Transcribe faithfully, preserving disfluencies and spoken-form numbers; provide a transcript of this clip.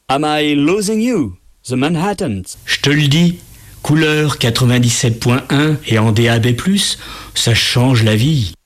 Am I losing you? The Manhattans. Je te le dis, couleur quatre-vingt-dix-sept point un et en D A B plus, ça change la vie.